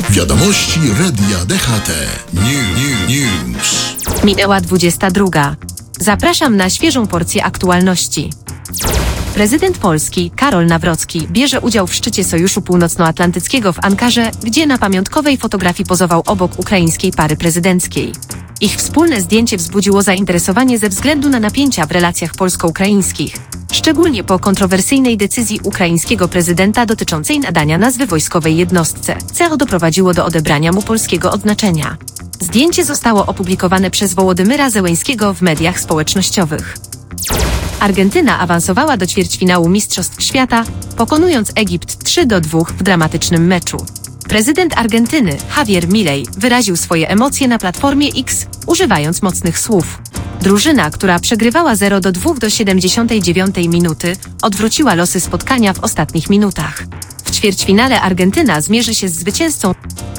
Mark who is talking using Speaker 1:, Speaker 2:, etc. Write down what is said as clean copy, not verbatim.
Speaker 1: Wiadomości Radia DHT. News.
Speaker 2: Minęła 22. Zapraszam na świeżą porcję aktualności. Prezydent Polski Karol Nawrocki bierze udział w szczycie Sojuszu Północnoatlantyckiego w Ankarze, gdzie na pamiątkowej fotografii pozował obok ukraińskiej pary prezydenckiej. Ich wspólne zdjęcie wzbudziło zainteresowanie ze względu na napięcia w relacjach polsko-ukraińskich, szczególnie po kontrowersyjnej decyzji ukraińskiego prezydenta dotyczącej nadania nazwy wojskowej jednostce, co doprowadziło do odebrania mu polskiego odznaczenia. Zdjęcie zostało opublikowane przez Wołodymyra Zełeńskiego w mediach społecznościowych. Argentyna awansowała do ćwierćfinału Mistrzostw Świata, pokonując Egipt 3-2 w dramatycznym meczu. Prezydent Argentyny, Javier Milei, wyraził swoje emocje na platformie X, używając mocnych słów. Drużyna, która przegrywała 0-2 do 79 minuty, odwróciła losy spotkania w ostatnich minutach. W ćwierćfinale Argentyna zmierzy się z zwycięzcą